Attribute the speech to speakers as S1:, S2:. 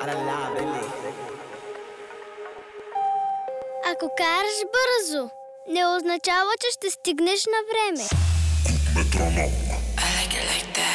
S1: Ако караш бързо, не означава, че ще стигнеш на време.
S2: Метроном.